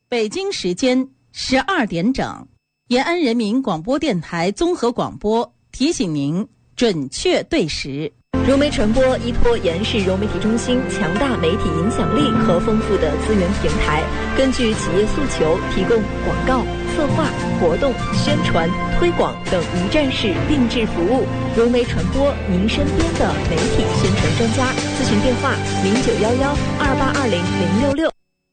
北京时间12点整，延安人民广播电台综合广播提醒您准确对时。 融媒传播依托延世融媒体中心强大媒体影响力和丰富的资源平台，根据企业诉求提供广告、策划、活动、宣传、推广等一站式定制服务。融媒传播，您身边的媒体宣传专家。咨询电话09112820-066。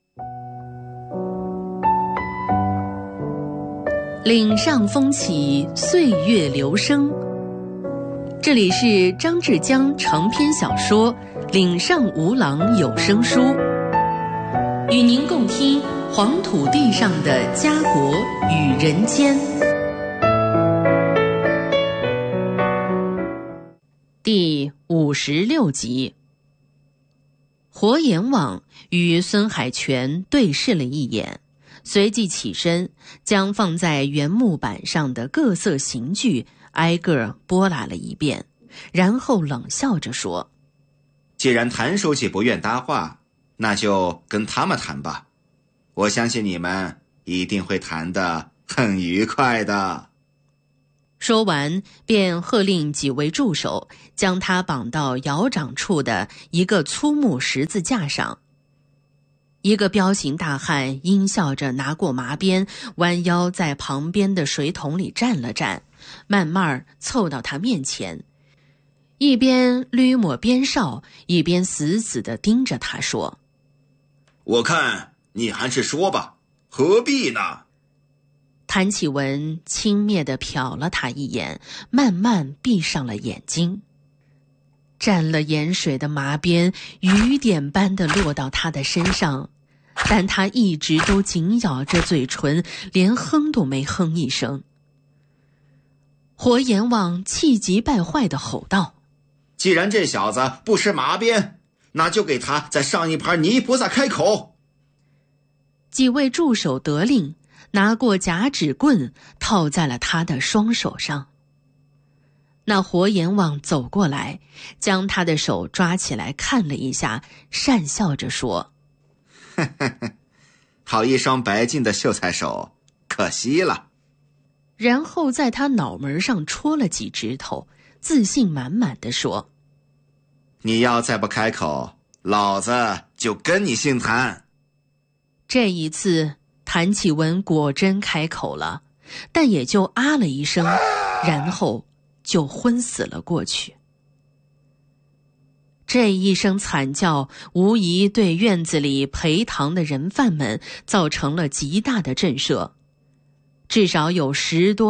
岭上风起，岁月流声。这里是张志江长篇小说《岭上无郎》有声书，与您共听黄土地上的家国与人间。第56集。活阎王与孙海泉对视了一眼，随即起身，将放在原木板上的各色刑具挨个拨拉了一遍，然后冷笑着说： 既然谭书记不愿搭话，那就跟他们谈吧，我相信你们一定会谈得很愉快的。 说完便喝令几位助手将他绑到窑长处的一个粗木十字架上。一个彪形大汉阴笑着拿过麻鞭，弯腰在旁边的水桶里蘸了蘸，慢慢凑到他面前，一边捋抹鞭哨，一边死死地盯着他说： 我看你还是说吧，何必呢？ 谭启文轻蔑地瞟了他一眼，慢慢闭上了眼睛。沾了盐水的麻鞭雨点般地落到他的身上，但他一直都紧咬着嘴唇，连哼都没哼一声。活阎王气急败坏地吼道： 既然这小子不吃麻鞭，那就给他再上一盘泥菩萨开口。 几位助手得令，拿过夹指棍套在了他的双手上。那活阎王走过来，将他的手抓起来看了一下，讪笑着说： 好一双白净的秀才手，可惜了。 然后在他脑门上戳了几指头，自信满满地说： 你要再不开口，老子就跟你姓谭。 这一次谭启文果真开口了，但也就啊了一声，然后就昏死了过去。这一声惨叫无疑对院子里陪堂的人犯们造成了极大的震慑，至少有10多